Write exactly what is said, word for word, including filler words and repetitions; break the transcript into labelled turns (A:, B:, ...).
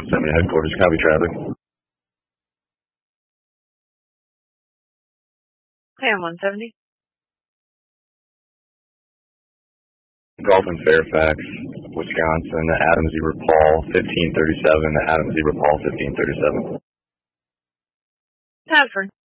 A: seventy headquarters, copy traffic.
B: Okay, I'm one seventy.
A: Golf in Fairfax, Wisconsin, Adam Zebra Paul, fifteen thirty-seven, Adam Zebra Paul, fifteen thirty-seven.
B: Tadford.